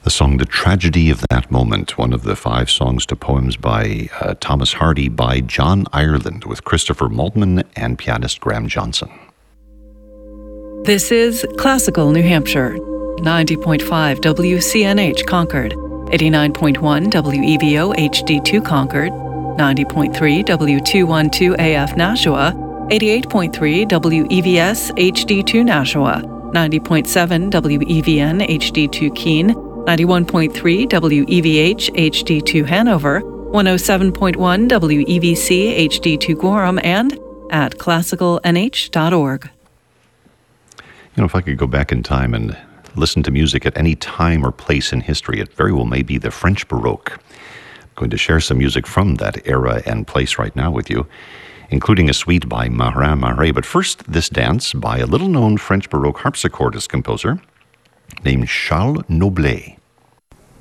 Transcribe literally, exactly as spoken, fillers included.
The song The Tragedy of That Moment, one of the five songs to poems by uh, Thomas Hardy by John Ireland with Christopher Maltman and pianist Graham Johnson. This is Classical New Hampshire, ninety point five W C N H Concord, eighty-nine point one W E V O H D two Concord, ninety point three W two twelve A F Nashua, eighty-eight point three W E V S H D two Nashua, ninety point seven W E V N H D two Keene, ninety-one point three W E V H H D two Hanover, one oh seven point one W E V C H D two Gorham, and at classical n h dot org. You know, if I could go back in time and listen to music at any time or place in history, it very well may be the French Baroque. I'm going to share some music from that era and place right now with you, including a suite by Marin Marais. But first, this dance by a little-known French Baroque harpsichordist composer named Charles Noblet.